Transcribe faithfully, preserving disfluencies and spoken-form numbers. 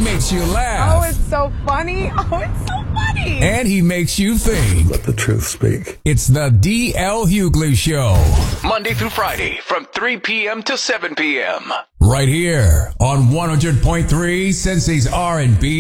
makes you laugh. Oh, it's so funny. Oh, it's so funny. And he makes you think. Let the truth speak. It's the D L. Hughley Show. Monday through Friday from three p.m. to seven p.m. Right here on one hundred point three Cincy's R and B.